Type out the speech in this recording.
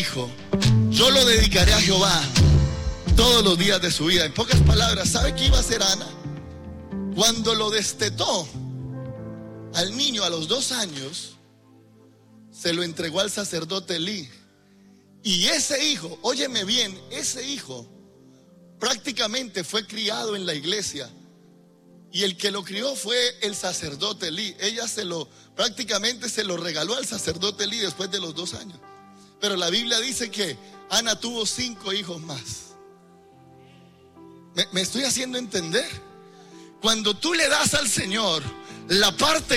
hijo, yo lo dedicaré a Jehová todos los días de su vida. En pocas palabras, ¿sabe qué iba a hacer Ana? Cuando lo destetó al niño a los 2 años, se lo entregó al sacerdote Elí. Y ese hijo, óyeme bien, ese hijo prácticamente fue criado en la iglesia. Y el que lo crió fue el sacerdote Elí. Ella prácticamente se lo regaló al sacerdote Elí después de los 2 años. Pero la Biblia dice que Ana tuvo 5 hijos más. ¿Me estoy haciendo entender? Cuando tú le das al Señor la parte